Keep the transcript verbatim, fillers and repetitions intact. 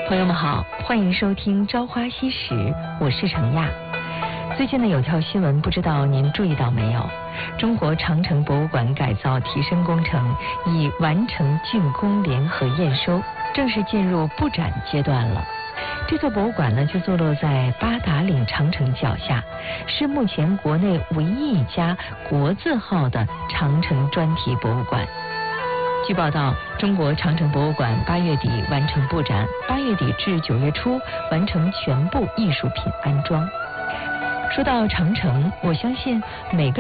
朋友们好，欢迎收听《朝花夕拾》，我是程亚。最近呢有条新闻，不知道您注意到没有？中国长城博物馆改造提升工程已完成竣工联合验收，正式进入布展阶段了。这座博物馆呢，就坐落在八达岭长城脚下，是目前国内唯一一家国字号的长城专题博物馆。据报道，中国长城博物馆八月底完成布展，八月底至九月初完成全部艺术品安装。说到长城，我相信每个